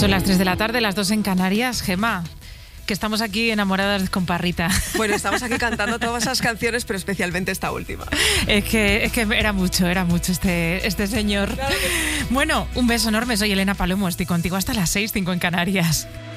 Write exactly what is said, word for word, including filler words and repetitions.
Son las tres de la tarde, las dos en Canarias. Gemma, que estamos aquí enamoradas con Parrita. Bueno, estamos aquí cantando todas esas canciones, pero especialmente esta última. Es que, es que era mucho, era mucho este, este señor. Claro que sí. Bueno, un beso enorme. Soy Elena Palomo, estoy contigo hasta las seis, cinco en Canarias.